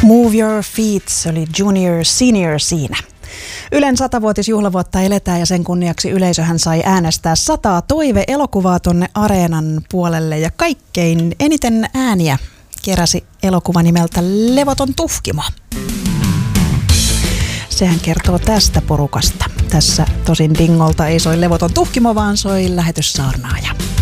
Move Your Feet, se oli Junior Senior siinä. Ylen 100-vuotisjuhlavuotta eletään ja sen kunniaksi yleisöhän sai äänestää 100 toive-elokuvaa tonne Areenan puolelle ja kaikkein eniten ääniä keräsi elokuva nimeltä Levoton tuhkimo. Sehän kertoo tästä porukasta. Tässä tosin Dingolta ei soi Levoton tuhkimo, vaan soi Lähetyssaarnaaja.